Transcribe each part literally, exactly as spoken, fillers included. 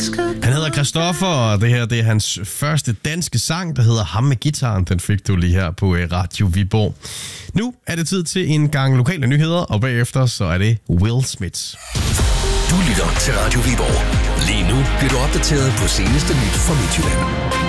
Han hedder Christoffer, og det her det er hans første danske sang, der hedder Ham med guitaren. Den fik du lige her på Radio Viborg. Nu er det tid til en gang lokale nyheder, og bagefter så er det Will Smith. Du lytter til Radio Viborg. Lige nu bliver du opdateret på seneste nyt fra Midtjylland.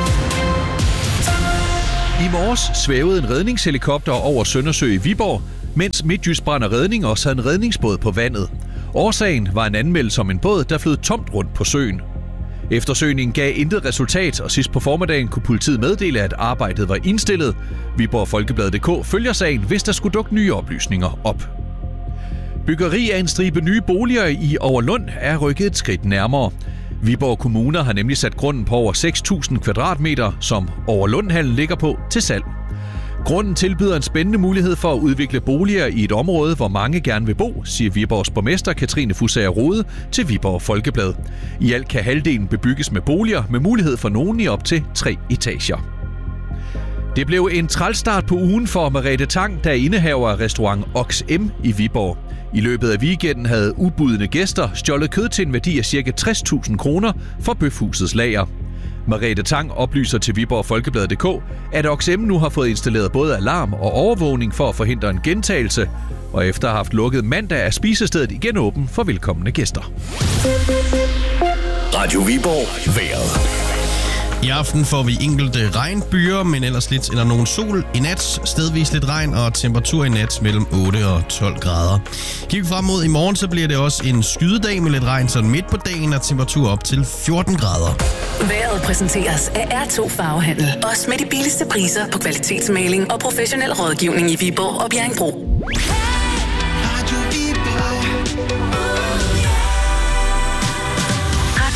I morges svævede en redningshelikopter over Søndersø i Viborg, mens Midtjysk Brand og Redning også havde en redningsbåd på vandet. Årsagen var en anmeldelse om en båd, der flød tomt rundt på søen. Eftersøgningen gav intet resultat, og sidst på formiddagen kunne politiet meddele, at arbejdet var indstillet. Viborg Folkebladet punktum d k følger sagen, hvis der skulle dukke nye oplysninger op. Byggeri af en stribe nye boliger i Overlund er rykket et skridt nærmere. Viborg Kommune har nemlig sat grunden på over seks tusind kvadratmeter, som Overlundhallen ligger på, til salg. Grunden tilbyder en spændende mulighed for at udvikle boliger i et område, hvor mange gerne vil bo, siger Viborgs borgmester Katrine Fusager Rode til Viborg Folkeblad. I alt kan halvdelen bebygges med boliger med mulighed for nogen i op til tre etager. Det blev en trælstart på ugen for Merete Tang, der er indehaver af restaurant Ox M i Viborg. I løbet af weekenden havde ubudne gæster stjålet kød til en værdi af ca. tres tusind kroner fra Bøfhusets lager. Merete Tang oplyser til Viborg Folkebladet punktum d k, at Ox M nu har fået installeret både alarm og overvågning for at forhindre en gentagelse, og efter at have haft lukket mandag er spisestedet igen åben for velkomne gæster. Radio Viborg vejret. I aften får vi enkelte regnbyer, men ellers lidt eller nogen sol. I nat stedvis lidt regn og temperatur i nat mellem otte og tolv grader. Kigger frem mod i morgen, så bliver det også en skydedag med lidt regn, så midt på dagen er temperatur op til fjorten grader. Vejret præsenteres af R to Farvehandel. Også med de billigste priser på kvalitetsmaling og professionel rådgivning i Viborg og Bjerringbro. Radio Viborg.